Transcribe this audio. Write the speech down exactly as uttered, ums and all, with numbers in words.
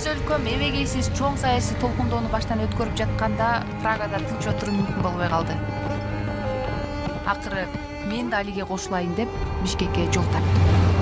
өз өлкөм эбегейсиз чоң саясий толкундоону баштан өткөрүп жатканда Прагада тынч отуруу мүмкүн болбой калды. Акыры мен да алиге кошулайын деп Бишкекке жол тарттым.